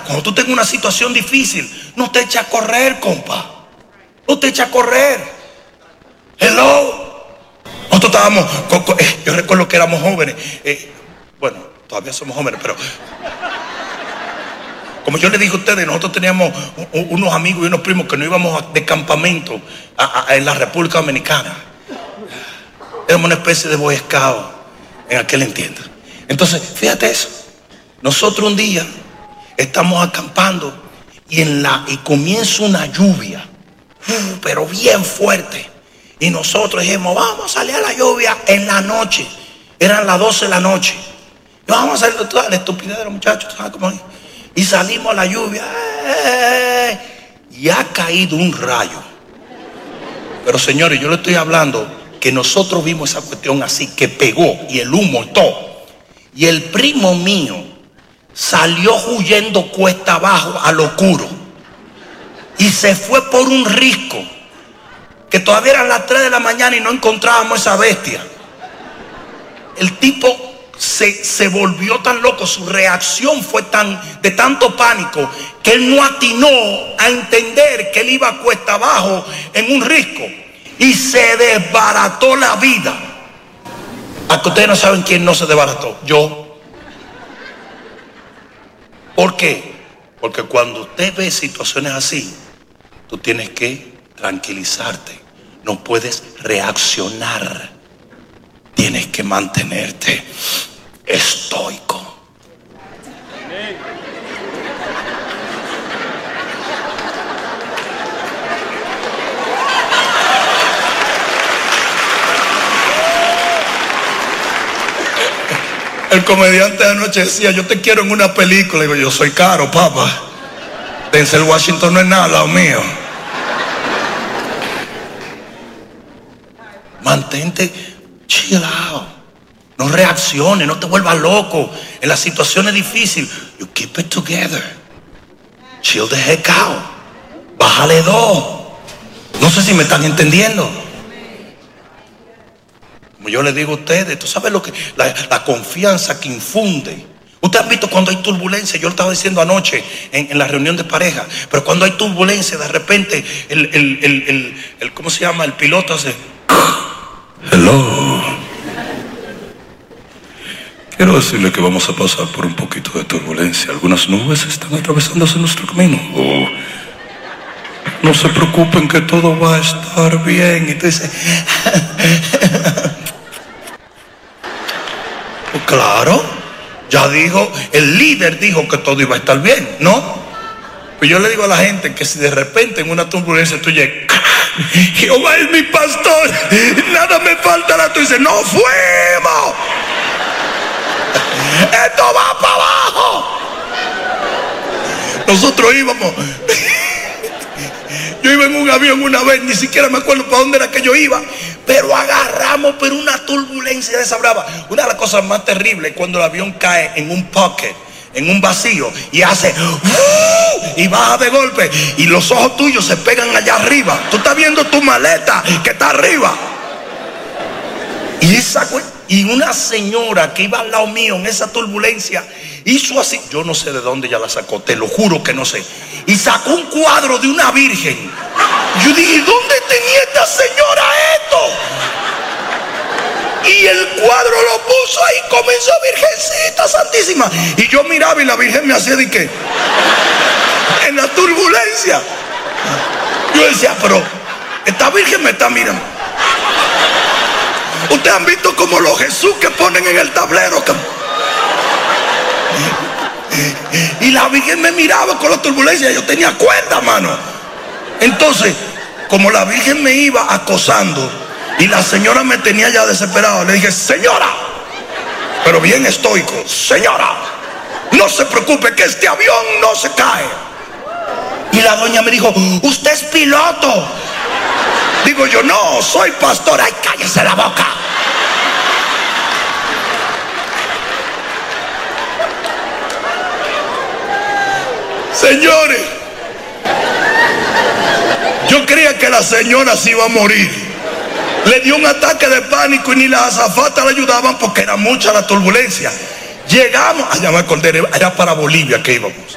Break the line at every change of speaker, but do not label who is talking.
cuando tú tengas una situación difícil, no te eches a correr, compa. No te eches a correr. Hello. Nosotros estábamos, yo recuerdo que éramos jóvenes. Bueno, todavía somos jóvenes, pero como yo les dije a ustedes, nosotros teníamos unos amigos y unos primos que nos íbamos de campamento en la República Dominicana. Éramos una especie de Boy Scout en aquel entiendo. Entonces, fíjate eso. Nosotros un día estamos acampando y comienza una lluvia, pero bien fuerte. Y nosotros dijimos, vamos a salir a la lluvia en la noche. Eran las 12 de la noche. Y vamos a salir, toda la estupidez de los muchachos, ¿sabes cómo es? Y salimos a la lluvia. Y ha caído un rayo. Pero señores, yo le estoy hablando que nosotros vimos esa cuestión así, que pegó y el humo y todo. Y el primo mío salió huyendo cuesta abajo a lo oscuro. Y se fue por un risco. Que todavía eran las 3 de la mañana y no encontrábamos esa bestia. El tipo se volvió tan loco, su reacción fue de tanto pánico, que él no atinó a entender que él iba cuesta abajo en un risco. Y se desbarató la vida. A que ustedes no saben quién no se desbarató. Yo. ¿Por qué? Porque cuando usted ve situaciones así, tú tienes que tranquilizarte. No puedes reaccionar. Tienes que mantenerte estoico. El comediante de anoche decía, yo te quiero en una película. Digo, yo soy caro, papá. Denzel Washington no es nada al lado mío. Mantente chill out. No reacciones, no te vuelvas loco. En las situaciones difíciles, you keep it together. Chill the heck out. Bájale 2. No sé si me están entendiendo. Como yo les digo a ustedes, tú sabes lo que la confianza que infunde. Ustedes han visto cuando hay turbulencia. Yo lo estaba diciendo anoche en la reunión de pareja. Pero cuando hay turbulencia, de repente el ¿cómo se llama? El piloto hace hello. Quiero decirle que vamos a pasar por un poquito de turbulencia. Algunas nubes están atravesándose nuestro camino. No se preocupen que todo va a estar bien. Y te dice pues claro, ya dijo, el líder dijo que todo iba a estar bien, ¿no? Pues yo le digo a la gente que si de repente en una turbulencia tú llegas, Jehová es mi pastor, nada me faltará, tú dices, no fuimos, esto va para abajo. Nosotros íbamos, yo iba en un avión una vez, ni siquiera me acuerdo para dónde era que yo iba, pero agarramos pero una turbulencia de esa brava. Una de las cosas más terribles es cuando el avión cae en un pocket, en un vacío, y hace y baja de golpe y los ojos tuyos se pegan allá arriba. Tú estás viendo tu maleta que está arriba. Y una señora que iba al lado mío en esa turbulencia hizo así, yo no sé de dónde ella la sacó, te lo juro que no sé, y sacó un cuadro de una virgen. Yo dije, ¿dónde tenía esta señora esto? Y el cuadro lo puso ahí, comenzó, Virgencita Santísima. Y yo miraba y la Virgen me hacía de qué, en la turbulencia. Yo decía, pero esta Virgen me está mirando. Ustedes han visto como los Jesús que ponen en el tablero y la Virgen me miraba con la turbulencia. Yo tenía cuerda, mano. Entonces, como la Virgen me iba acosando y la señora me tenía ya desesperado, le dije, señora, pero bien estoico, señora, no se preocupe que este avión no se cae. Y la doña me dijo, usted es piloto. Digo yo, no, soy pastor. Ay, cállese la boca. Señores, yo creía que la señora se iba a morir. Le dio un ataque de pánico y ni las azafatas le ayudaban porque era mucha la turbulencia. Llegamos, allá me acordé, era para Bolivia que íbamos.